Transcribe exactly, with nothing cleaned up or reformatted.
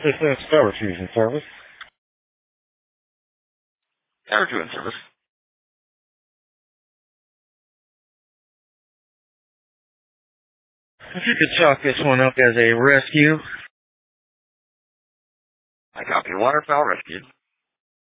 This is Star Fusion Service. Star Fusion Service. If you could chalk this one up as a rescue. I copy. Waterfowl rescued.